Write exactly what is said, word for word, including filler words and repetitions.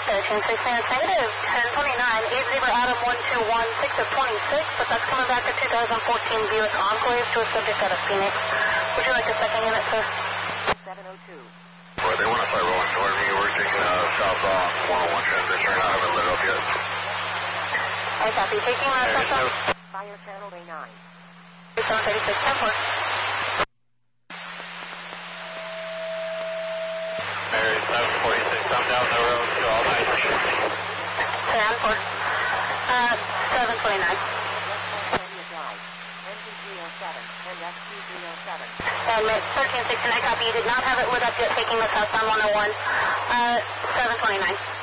thirteen sixteen, it's negative ten twenty-nine, eight zero Adam one two one six at twenty-six, but that's coming back to two thousand fourteen Buick Enclave to a subject out of Phoenix. Would you like a second unit, sir? seven oh two. Boy, they want to start rolling toward me. We're taking uh, southbound one oh one transition. I haven't lit up yet. I copy. Taking uh, southbound. Fire channel A nine. seven thirty-six, ten four. Mary, seven forty-six. I'm down the road to all nineteen. ten four. Uh, seven twenty-nine. And thirteen sixteen, I copy. You did not have it lit up yet, taking the southbound one oh one. Uh, seven twenty-nine.